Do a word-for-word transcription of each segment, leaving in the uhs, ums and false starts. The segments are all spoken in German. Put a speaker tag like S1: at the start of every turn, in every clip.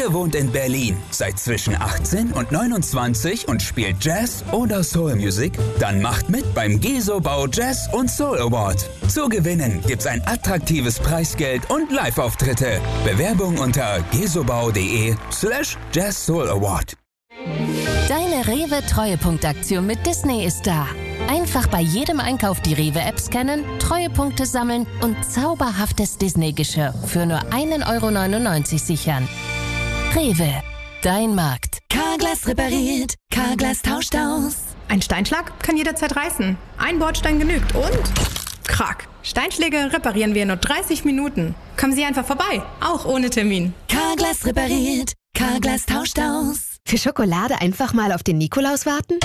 S1: Ihr wohnt in Berlin, seid zwischen achtzehn und neunundzwanzig und spielt Jazz oder Soul Music? Dann macht mit beim Gesobau Jazz und Soul Award. Zu gewinnen gibt's ein attraktives Preisgeld und Live-Auftritte. Bewerbung unter gesobau.de slash Jazz Soul Award.
S2: Deine Rewe-Treuepunktaktion mit Disney ist da. Einfach bei jedem Einkauf die Rewe-App scannen, Treuepunkte sammeln und zauberhaftes Disney-Geschirr für nur ein Euro neunundneunzig sichern. Rewe, dein Markt.
S3: Carglass repariert, Carglass tauscht aus.
S4: Ein Steinschlag kann jederzeit reißen. Ein Bordstein genügt und... Krack. Steinschläge reparieren wir in nur dreißig Minuten. Kommen Sie einfach vorbei, auch ohne Termin.
S3: Carglass repariert, Carglass tauscht aus.
S5: Für Schokolade einfach mal auf den Nikolaus warten?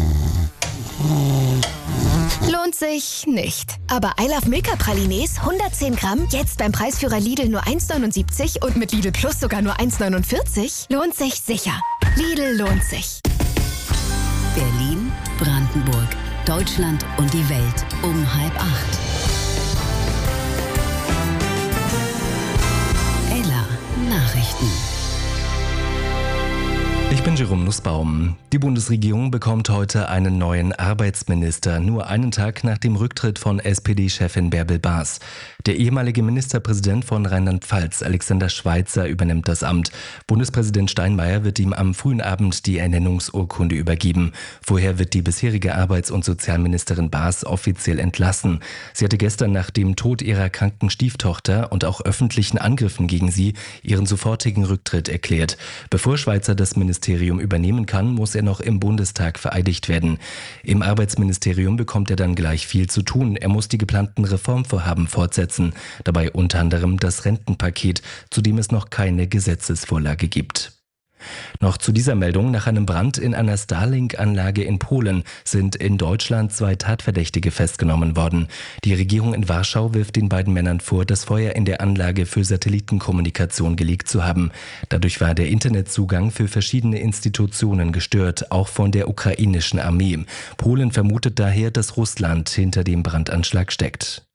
S5: Lohnt sich nicht. Aber I Love Milka Pralines hundertzehn Gramm, jetzt beim Preisführer Lidl nur eins neunundsiebzig und mit Lidl Plus sogar nur eins neunundvierzig, lohnt sich sicher. Lidl lohnt sich.
S6: Berlin, Brandenburg, Deutschland und die Welt um halb acht. Ella Nachrichten.
S7: Ich bin Jerome Nussbaum. Die Bundesregierung bekommt heute einen neuen Arbeitsminister, nur einen Tag nach dem Rücktritt von S P D-Chefin Bärbel Baas. Der ehemalige Ministerpräsident von Rheinland-Pfalz, Alexander Schweitzer, übernimmt das Amt. Bundespräsident Steinmeier wird ihm am frühen Abend die Ernennungsurkunde übergeben. Vorher wird die bisherige Arbeits- und Sozialministerin Baas offiziell entlassen. Sie hatte gestern nach dem Tod ihrer kranken Stieftochter und auch öffentlichen Angriffen gegen sie ihren sofortigen Rücktritt erklärt. Bevor Schweitzer das Ministerium übernehmen kann, muss er noch im Bundestag vereidigt werden. Im Arbeitsministerium bekommt er dann gleich viel zu tun. Er muss die geplanten Reformvorhaben fortsetzen, dabei unter anderem das Rentenpaket, zu dem es noch keine Gesetzesvorlage gibt. Noch zu dieser Meldung: Nach einem Brand in einer Starlink-Anlage in Polen sind in Deutschland zwei Tatverdächtige festgenommen worden. Die Regierung in Warschau wirft den beiden Männern vor, das Feuer in der Anlage für Satellitenkommunikation gelegt zu haben. Dadurch war der Internetzugang für verschiedene Institutionen gestört, auch von der ukrainischen Armee. Polen vermutet daher, dass Russland hinter dem Brandanschlag steckt.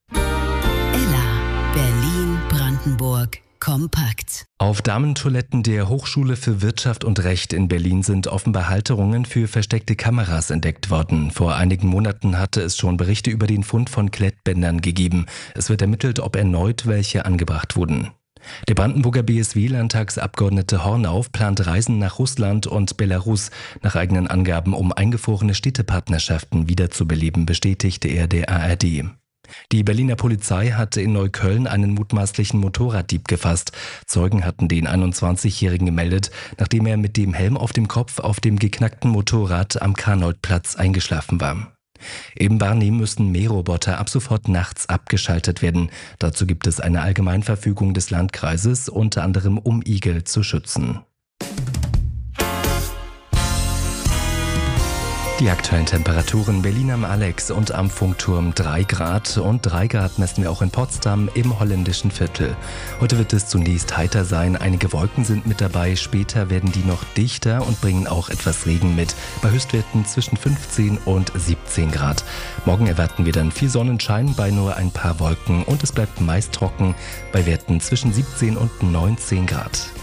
S6: Ella, Berlin, Brandenburg. Kompakt.
S7: Auf Damentoiletten der Hochschule für Wirtschaft und Recht in Berlin sind offenbar Halterungen für versteckte Kameras entdeckt worden. Vor einigen Monaten hatte es schon Berichte über den Fund von Klettbändern gegeben. Es wird ermittelt, ob erneut welche angebracht wurden. Der Brandenburger B S W-Landtagsabgeordnete Hornauf plant Reisen nach Russland und Belarus. Nach eigenen Angaben, um eingefrorene Städtepartnerschaften wiederzubeleben, bestätigte er der A R D. Die Berliner Polizei hatte in Neukölln einen mutmaßlichen Motorraddieb gefasst. Zeugen hatten den einundzwanzigjährigen gemeldet, nachdem er mit dem Helm auf dem Kopf auf dem geknackten Motorrad am Karneutplatz eingeschlafen war. In Barnim müssen Mähroboter ab sofort nachts abgeschaltet werden. Dazu gibt es eine Allgemeinverfügung des Landkreises, unter anderem um Igel zu schützen. Die aktuellen Temperaturen: Berlin am Alex und am Funkturm drei Grad und drei Grad messen wir auch in Potsdam im holländischen Viertel. Heute wird es zunächst heiter sein, einige Wolken sind mit dabei, später werden die noch dichter und bringen auch etwas Regen mit, bei Höchstwerten zwischen fünfzehn und siebzehn Grad. Morgen erwarten wir dann viel Sonnenschein bei nur ein paar Wolken und es bleibt meist trocken bei Werten zwischen siebzehn und neunzehn Grad.